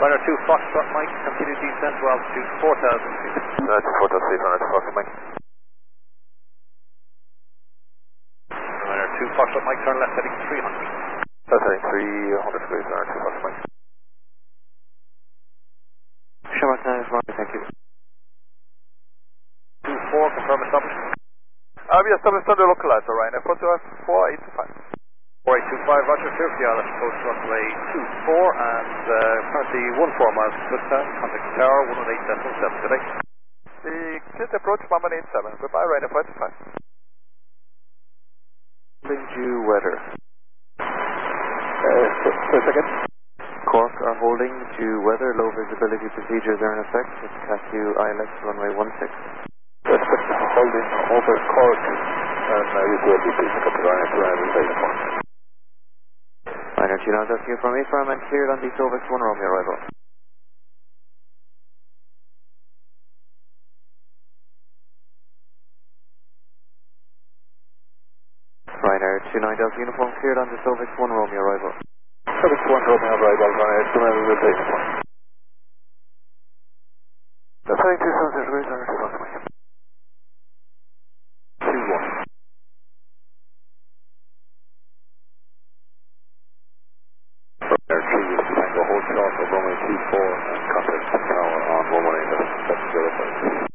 Runner 2 Foxtrot Mike, continue descent to altitude 4,000 feet. That's 4,000 feet, runner 2 Foxtrot Mike. Runner 2 Foxtrot Mike, turn left heading 300. That's heading 300 degrees, runner 2 Foxtrot Mike. Shamrock 9 is running, thank you. 2-4, confirm establishment. We established under localizer, Ryanair 425. 4825, Roger, clear for the island, approach runway 24 and currently 14 miles to touchdown, contact tower 118.7 today. The clear to approach 1187, goodbye Ryanair 425. Holding due weather. Say again. Cork are holding due weather, low visibility procedures are in effect with CAT2 ILX runway 16. That's holding over Cork and UCLB, please pick up the Ryanair 208. Ryanair 2 now asking you from AFRAM and cleared on the Sovex 1 Romeo arrival. Ryanair 29 Delta Uniform cleared on the Sovex 1 Romeo arrival. Sovex 1 Romeo arrival, Ryanair 2 will take one. That's heading 270 degrees, Ryanair 2 Foxtrot Mike. 2-1. Ryanair 3 will be Tango hold short of runway 24 and